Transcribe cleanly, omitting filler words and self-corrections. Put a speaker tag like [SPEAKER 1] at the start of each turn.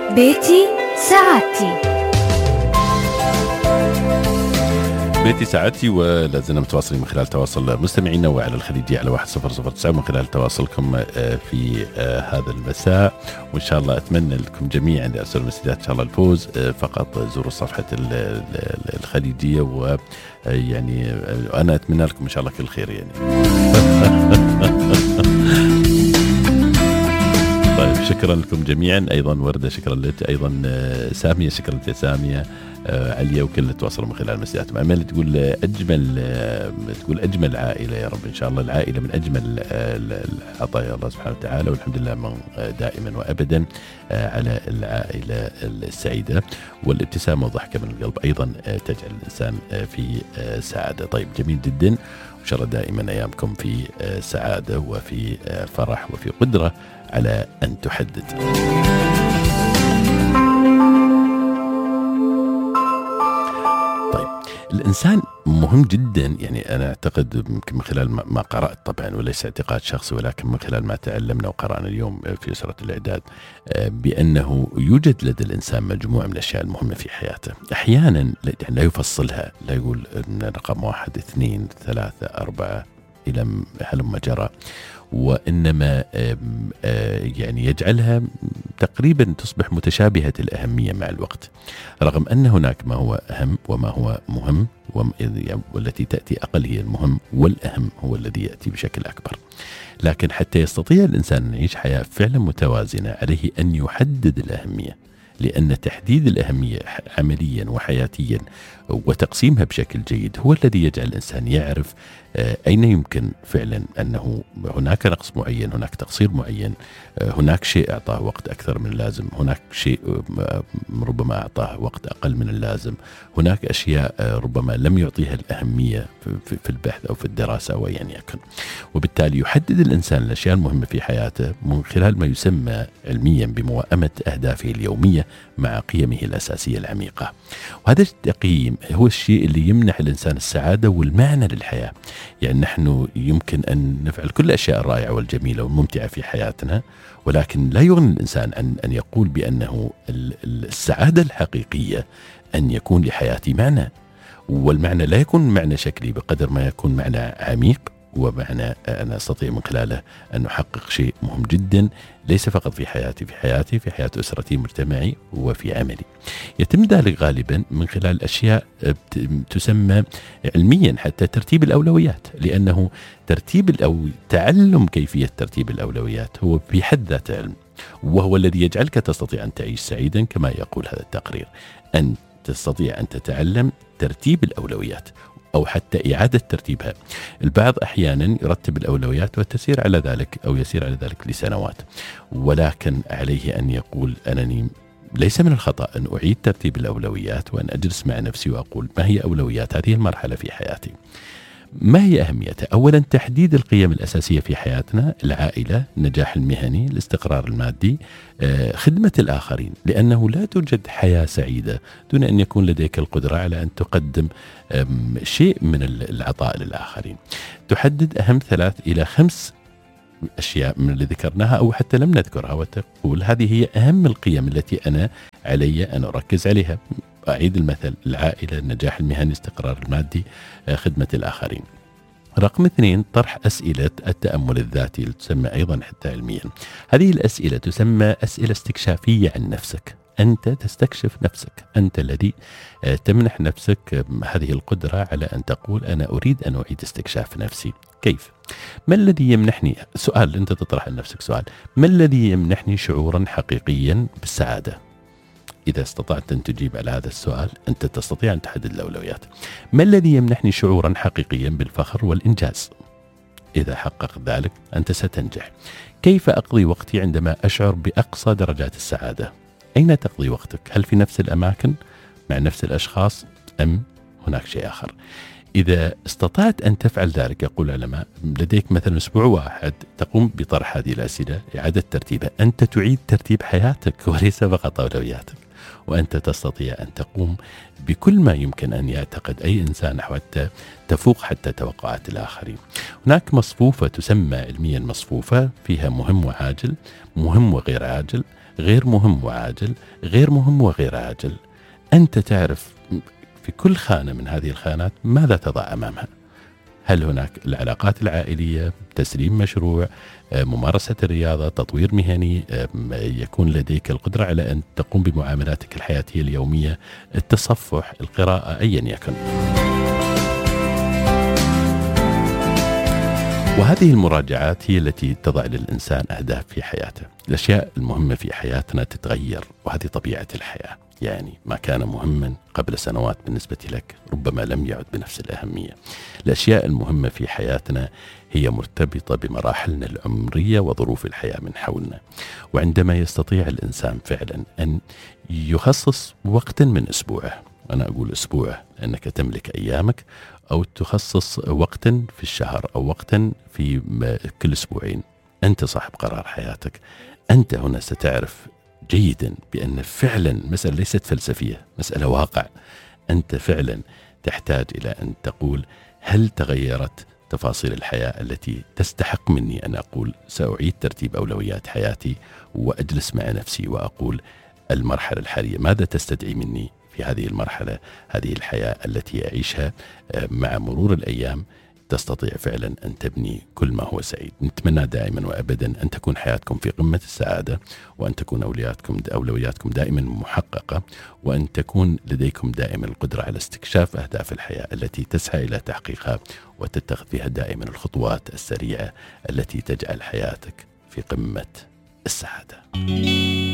[SPEAKER 1] بيتي سعادتي.
[SPEAKER 2] بيتي سعادتي، ولا زلنا متواصلين من خلال تواصل مستمعينا وعلى الخليجية على 1009 من خلال تواصلكم في هذا المساء. وإن شاء الله أتمنى لكم جميعا لأرسل المسجات إن شاء الله الفوز. فقط زوروا صفحة الخليجية، ويعني أنا أتمنى لكم إن شاء الله كل خير يعني. طيب شكرا لكم جميعا، أيضا وردة شكرا لك، أيضا سامية شكرا لك سامية، عليا، وكل اللي تواصلوا من خلال المسجات. أمل تقول أجمل عائلة يا رب إن شاء الله. العائلة من أجمل العطايا الله سبحانه وتعالى، والحمد لله من دائما وأبدا على العائلة السعيدة، والابتسامة وضحكة من القلب أيضا تجعل الإنسان في سعادة. طيب جميل جدا، وإن شاء الله دائما أيامكم في سعادة وفي فرح وفي قدرة على أن تحدد. طيب الإنسان مهم جدا، يعني أنا أعتقد يمكن من خلال ما قرأت طبعا، وليس اعتقاد شخصي، ولكن من خلال ما تعلمنا وقرأنا اليوم في أسرة الإعداد، بأنه يوجد لدى الإنسان مجموعة من الأشياء المهمة في حياته. أحيانا لا يفصلها، لا يقول من رقم 1 2 3 4 إلى هلم جرى، وإنما يعني يجعلها تقريبا تصبح متشابهة الأهمية مع الوقت، رغم أن هناك ما هو أهم وما هو مهم، والتي تأتي أقل هي المهم، والأهم هو الذي يأتي بشكل أكبر. لكن حتى يستطيع الإنسان أن يعيش حياة فعلا متوازنة عليه أن يحدد الأهمية، لأن تحديد الأهمية عمليا وحياتيا وتقسيمها بشكل جيد هو الذي يجعل الإنسان يعرف أين يمكن فعلا أنه هناك نقص معين، هناك تقصير معين، هناك شيء أعطاه وقت أكثر من اللازم، هناك شيء ربما أعطاه وقت أقل من اللازم، هناك أشياء ربما لم يعطيها الأهمية في البحث أو في الدراسة أو أيا يكن. وبالتالي يحدد الإنسان الأشياء المهمة في حياته من خلال ما يسمى علميا بموائمة أهدافه اليومية مع قيمه الأساسية العميقة. وهذا التقييم هو الشيء اللي يمنح الإنسان السعادة والمعنى للحياة. يعني نحن يمكن أن نفعل كل الأشياء الرائعة والجميلة والممتعة في حياتنا، ولكن لا يغني الإنسان عن أن يقول بأنه السعادة الحقيقية أن يكون لحياتي معنى، والمعنى لا يكون معنى شكلي بقدر ما يكون معنى عميق، ومعنى أنا أستطيع من خلاله أن أحقق شيء مهم جدا، ليس فقط في حياتي، في حياة أسرتي، مجتمعي، وفي عملي. يتم ذلك غالبا من خلال أشياء تسمى علميا حتى ترتيب الأولويات، لأنه تعلم كيفية ترتيب الأولويات هو في حد ذاته علم، وهو الذي يجعلك تستطيع أن تعيش سعيدا كما يقول هذا التقرير، أن تستطيع أن تتعلم ترتيب الأولويات أو حتى إعادة ترتيبها. البعض أحيانا يرتب الأولويات وتسير على ذلك أو يسير على ذلك لسنوات، ولكن عليه أن يقول أنني ليس من الخطأ أن أعيد ترتيب الأولويات، وأن أجلس مع نفسي وأقول ما هي أولويات هذه المرحلة في حياتي، ما هي أهميتها. أولا تحديد القيم الأساسية في حياتنا: العائلة، النجاح المهني، الاستقرار المادي، خدمة الآخرين، لأنه لا توجد حياة سعيدة دون أن يكون لديك القدرة على أن تقدم شيء من العطاء للآخرين. تحدد أهم 3 إلى 5 أشياء من اللي ذكرناها أو حتى لم نذكرها، وتقول هذه هي أهم القيم التي أنا علي أن أركز عليها. أعيد المثل: العائلة، النجاح المهني، الاستقرار المادي، خدمة الآخرين. رقم 2 طرح أسئلة التأمل الذاتي، تسمى أيضا حتى علميا. هذه الأسئلة تسمى أسئلة استكشافية عن نفسك. أنت تستكشف نفسك، أنت الذي تمنح نفسك هذه القدرة على أن تقول أنا أريد أن أعيد استكشاف نفسي. كيف؟ ما الذي يمنحني؟ سؤال أنت تطرح لنفسك، سؤال: ما الذي يمنحني شعورا حقيقيا بالسعادة؟ إذا استطعت أن تجيب على هذا السؤال أنت تستطيع أن تحدد الأولويات. ما الذي يمنحني شعورا حقيقيا بالفخر والإنجاز؟ إذا حقق ذلك أنت ستنجح. كيف أقضي وقتي عندما أشعر بأقصى درجات السعادة؟ أين تقضي وقتك؟ هل في نفس الأماكن مع نفس الأشخاص أم هناك شيء آخر؟ إذا استطعت أن تفعل ذلك، يقول العلماء، لديك مثلا أسبوع واحد تقوم بطرح هذه الأسئلة، إعادة ترتيبها. أنت تعيد ترتيب حياتك وليس فقط أولوياتك. وأنت تستطيع أن تقوم بكل ما يمكن أن يعتقد أي إنسان حتى تفوق حتى توقعات الآخرين. هناك مصفوفة تسمى علميا مصفوفة، فيها مهم وعاجل، مهم وغير عاجل، غير مهم وعاجل، غير مهم وغير عاجل. أنت تعرف في كل خانة من هذه الخانات ماذا تضع أمامها. هل هناك العلاقات العائلية، تسليم مشروع، ممارسة الرياضة، تطوير مهني، يكون لديك القدرة على أن تقوم بمعاملاتك الحياتية اليومية، التصفح، القراءة، أيا يكن. وهذه المراجعات هي التي تضع للإنسان أهداف في حياته. الأشياء المهمة في حياتنا تتغير، وهذه طبيعة الحياة. يعني ما كان مهما قبل سنوات بالنسبة لك ربما لم يعد بنفس الأهمية. الأشياء المهمة في حياتنا هي مرتبطة بمراحلنا العمرية وظروف الحياة من حولنا. وعندما يستطيع الإنسان فعلا أن يخصص وقتا من أسبوعه، أنا أقول أسبوع لأنك تملك أيامك، أو تخصص وقتا في الشهر أو وقتا في كل أسبوعين، أنت صاحب قرار حياتك. أنت هنا ستعرف جيدا بأن فعلا مسألة ليست فلسفية، مسألة واقع. أنت فعلا تحتاج إلى أن تقول هل تغيرت تفاصيل الحياة التي تستحق مني أن أقول سأعيد ترتيب أولويات حياتي، وأجلس مع نفسي وأقول المرحلة الحالية ماذا تستدعي مني في هذه المرحلة، هذه الحياة التي أعيشها. مع مرور الأيام تستطيع فعلا أن تبني كل ما هو سعيد. نتمنى دائما وأبدا أن تكون حياتكم في قمة السعادة، وأن تكون أولوياتكم دائما محققة، وأن تكون لديكم دائما القدرة على استكشاف أهداف الحياة التي تسعى إلى تحقيقها، وتتخذ فيها دائما الخطوات السريعة التي تجعل حياتك في قمة السعادة.